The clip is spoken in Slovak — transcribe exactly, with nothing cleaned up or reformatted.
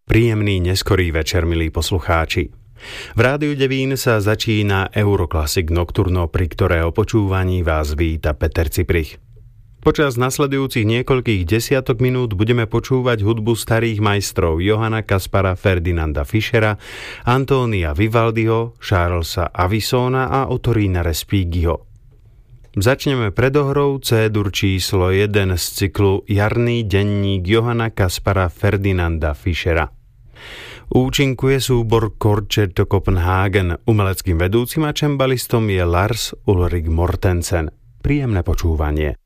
Príjemný neskorý večer, milí poslucháči. V Rádiu Devín sa začína Euroclassic Nocturno, pri ktorého počúvaní vás víta Peter Ciprich. Počas nasledujúcich niekoľkých desiatok minút budeme počúvať hudbu starých majstrov Johanna Caspara Ferdinanda Fischera, Antónia Vivaldiho, Charlesa Avisona a Ottorina Respighiho. Začneme predohrou C-dur číslo jeden z cyklu Jarný denník Johanna Caspara Ferdinanda Fischera. Účinkuje súbor Concerto Copenhagen. Umeleckým vedúcim a čembalistom je Lars Ulrik Mortensen. Príjemné počúvanie.